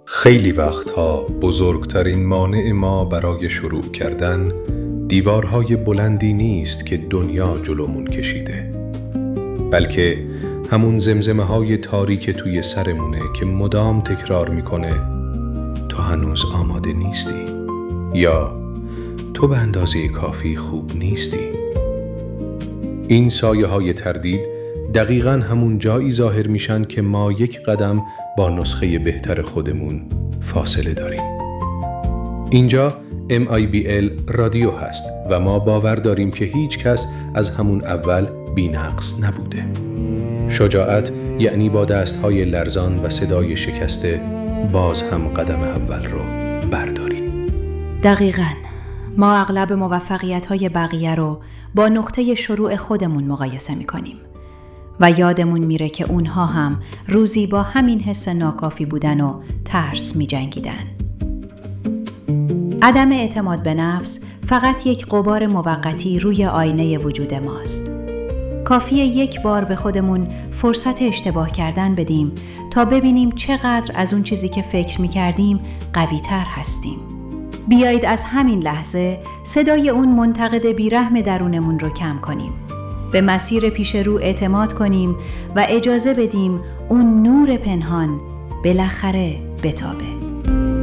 خیلی وقتها بزرگترین مانع ما برای شروع کردن دیوارهای بلندی نیست که دنیا جلومون کشیده، بلکه همون زمزمه های تاریک توی سرمونه که مدام تکرار میکنه تو هنوز آماده نیستی یا تو به اندازه کافی خوب نیستی. این سایه های تردید دقیقاً همون جایی ظاهر میشن که ما یک قدم با نسخه بهتر خودمون فاصله داریم. اینجا MIBL رادیو هست و ما باور داریم که هیچ کس از همون اول بی‌نقص نبوده. شجاعت یعنی با دستهای لرزان و صدای شکسته باز هم قدم اول رو برداریم. دقیقاً ما اغلب موفقیت‌های بقیه رو با نقطه شروع خودمون مقایسه می‌کنیم و یادمون میره که اونها هم روزی با همین حس ناکافی بودن و ترس می‌جنگیدن. عدم اعتماد به نفس فقط یک غبار موقتی روی آینه وجود ماست. کافیه یک بار به خودمون فرصت اشتباه کردن بدیم تا ببینیم چقدر از اون چیزی که فکر می‌کردیم قوی‌تر هستیم. بیایید از همین لحظه صدای اون منتقد بیرحم درونمون رو کم کنیم. به مسیر پیش رو اعتماد کنیم و اجازه بدیم اون نور پنهان بالاخره بتابه.